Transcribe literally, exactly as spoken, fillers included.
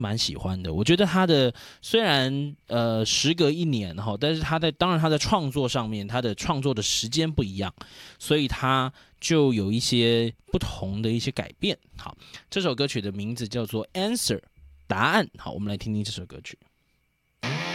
蛮喜欢的。我觉得他的虽然呃时隔一年哈，但是他在当然他在创作上面，他的创作的时间不一样，所以他就有一些不同的一些改变。好，这首歌曲的名字叫做《Answer》答案。好，我们来听听这首歌曲。